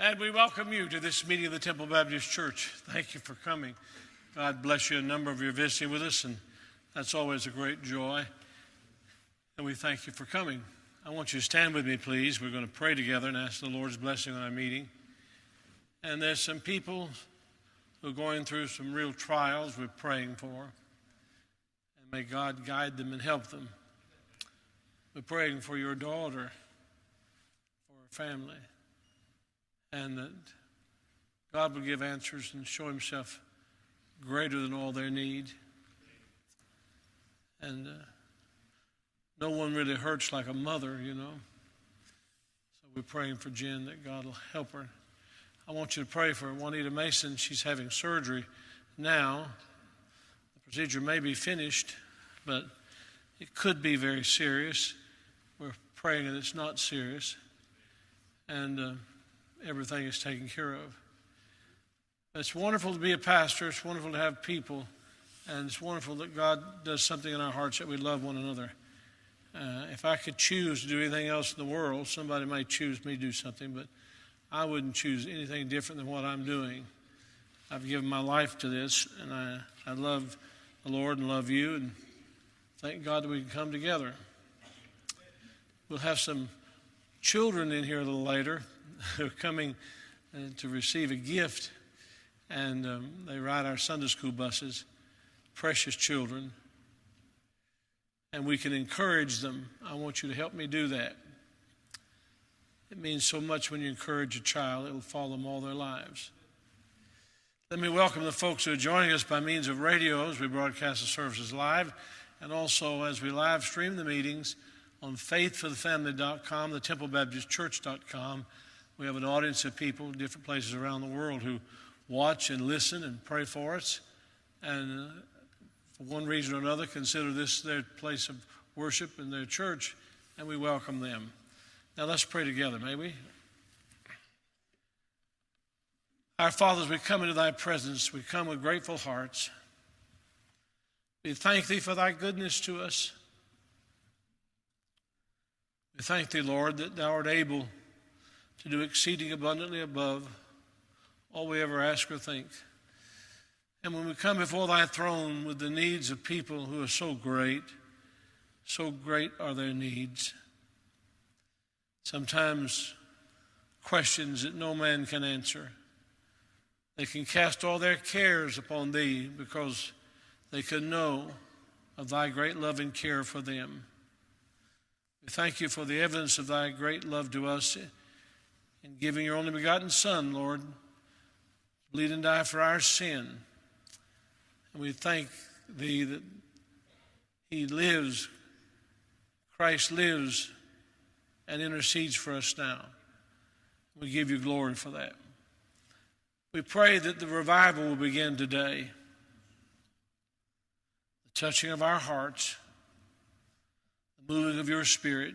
And we welcome you to this meeting of the Temple Baptist Church. Thank you for coming. God bless you. A number of you are visiting with us, and that's always a great joy. And we thank you for coming. I want you to stand with me, please. We're going to pray together and ask the Lord's blessing on our meeting. And there's some people who are going through some real trials we're praying for. And may God guide them and help them. We're praying for your daughter, for her family, and that God will give answers and show himself greater than all their need. And no one really hurts like a mother, you know. So we're praying for Jen that God will help her. I want you to pray for Juanita Mason. She's having surgery now. The procedure may be finished, but it could be very serious. We're praying that it's not serious. And everything is taken care of. It's wonderful to be a pastor. It's wonderful to have people. And it's wonderful that God does something in our hearts that we love one another. If I could choose to do anything else in the world, somebody might choose me to do something, but I wouldn't choose anything different than what I'm doing. I've given my life to this, and I love the Lord and love you, and thank God that we can come together. We'll have some children in here a little later who are coming to receive a gift, and they ride our Sunday school buses, precious children, and we can encourage them. I want you to help me do that. It means so much when you encourage a child. It will follow them all their lives. Let me welcome the folks who are joining us by means of radio as we broadcast the services live, and also as we live stream the meetings on faithforthefamily.com, the templebaptistchurch.com. We have an audience of people in different places around the world who watch and listen and pray for us. And for one reason or another, consider this their place of worship and their church, and we welcome them. Now let's pray together, may we? Our Father, as we come into thy presence, we come with grateful hearts. We thank thee for thy goodness to us. We thank thee, Lord, that thou art able to do exceeding abundantly above all we ever ask or think. And when we come before thy throne with the needs of people who are so great are their needs. Sometimes questions that no man can answer. They can cast all their cares upon thee because they can know of thy great love and care for them. We thank you for the evidence of thy great love to us in giving your only begotten Son, Lord, bleed and die for our sin. And we thank thee that he lives, Christ lives and intercedes for us now. We give you glory for that. We pray that the revival will begin today. The touching of our hearts, the moving of your Spirit,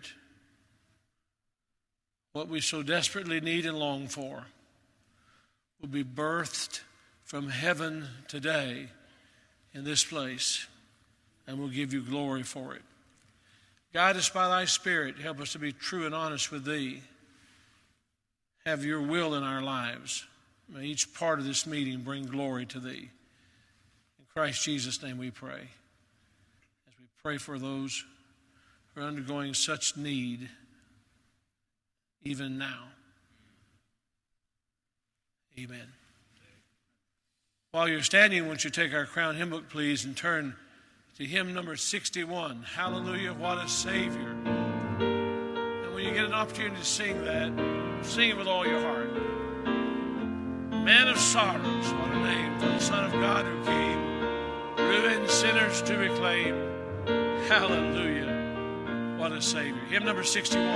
what we so desperately need and long for will be birthed from heaven today in this place, and we'll give you glory for it. Guide us by thy Spirit. Help us to be true and honest with thee. Have your will in our lives. May each part of this meeting bring glory to thee. In Christ Jesus' name we pray. As we pray for those who are undergoing such need even now. Amen. While you're standing, won't you take our crown hymn book, please, and turn to hymn number 61, Hallelujah, What a Savior. And when you get an opportunity to sing that, sing it with all your heart. Man of sorrows, what a name for the Son of God who came, ruined sinners to reclaim. Hallelujah, what a Savior. Hymn number 61.